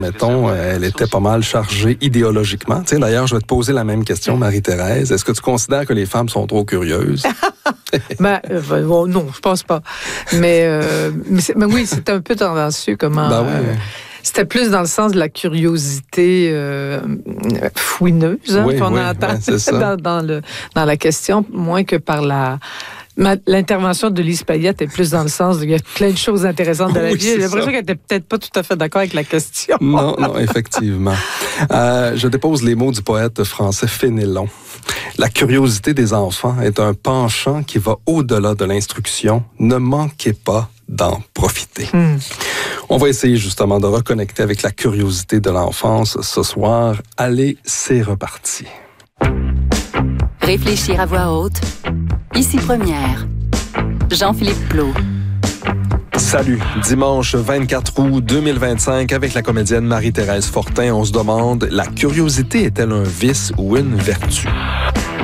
Mettons, elle était pas mal chargée idéologiquement. Tu sais, d'ailleurs, je vais te poser la même question, Marie-Thérèse. Est-ce que tu considères que les femmes sont trop curieuses? Non, je pense pas. Mais oui, c'est un peu tendancieux comment... C'était plus dans le sens de la curiosité fouineuse qu'on entend dans la question, moins que par l'intervention de Lise Payette est plus dans le sens il y a plein de choses intéressantes dans la vie. J'ai l'impression qu'elle n'était peut-être pas tout à fait d'accord avec la question. Non, effectivement. Je dépose les mots du poète français Fénélon. La curiosité des enfants est un penchant qui va au-delà de l'instruction. Ne manquez pas d'en profiter. On va essayer justement de reconnecter avec la curiosité de l'enfance ce soir. Allez, c'est reparti. Réfléchir à voix haute. Ici Première. Jean-Philippe Plault. Salut, dimanche 24 août 2025 avec la comédienne Marie-Thérèse Fortin, on se demande, la curiosité est-elle un vice ou une vertu?